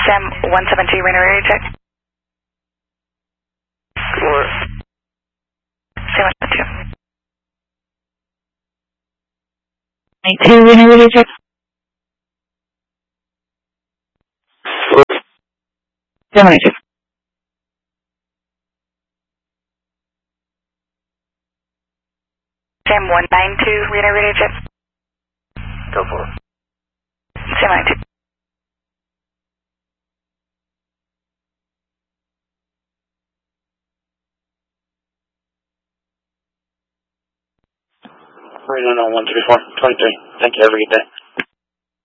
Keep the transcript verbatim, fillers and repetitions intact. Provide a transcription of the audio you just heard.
Sam one seven two, Reno radio check. Four. Sam one seven two. two, Reno radio check. Four. Sam one two. Sam one nine two, Reno radio check. Go for it. Sam one two. Reno one three four, twenty-three. Thank you. Have a good day.